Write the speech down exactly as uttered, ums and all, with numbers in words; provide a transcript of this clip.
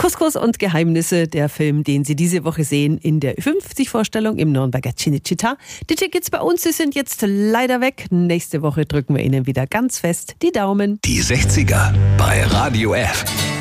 Couscous und Geheimnisse, der Film, den Sie diese Woche sehen in der fünfzig-Vorstellung im Nürnberger Cinecittà. Die Tickets bei uns, die sind jetzt leider weg. Nächste Woche drücken wir Ihnen wieder ganz fest die Daumen. Die sechziger bei Radio F.